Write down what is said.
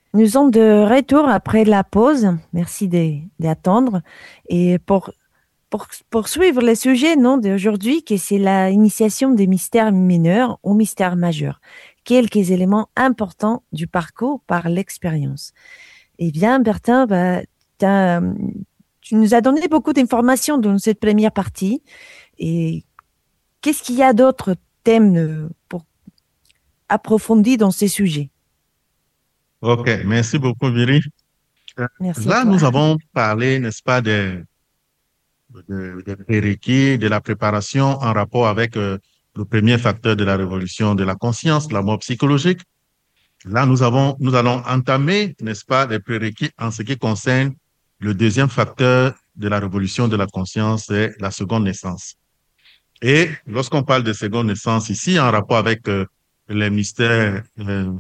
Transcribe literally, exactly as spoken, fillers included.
Nous sommes de retour après la pause. Merci de- d'attendre. Et pour, pour poursuivre le sujet non, d'aujourd'hui, que c'est la initiation des mystères mineurs au mystère majeur. Quelques éléments importants du parcours par l'expérience. Eh bien, Bertin, bah, t'as, euh, tu nous as donné beaucoup d'informations dans cette première partie. Et qu'est-ce qu'il y a d'autres thèmes euh, pour approfondir dans ces sujets? Ok, merci beaucoup, Viri. Euh, Merci à Là, toi. nous avons parlé, n'est-ce pas, des, des, des prérequis, de la préparation en rapport avec euh, le premier facteur de la révolution de la conscience, la mort psychologique. Là, nous avons, nous allons entamer, n'est-ce pas, les prérequis en ce qui concerne le deuxième facteur de la révolution de la conscience, c'est la seconde naissance. Et lorsqu'on parle de seconde naissance ici, en rapport avec euh, les mystères euh,